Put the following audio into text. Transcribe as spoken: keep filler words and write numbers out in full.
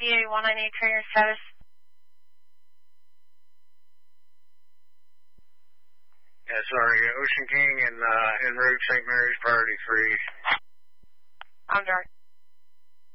A one nine eight trainer status. Yeah, sorry, Ocean King and uh, en route Saint Mary's priority three. I'm dark.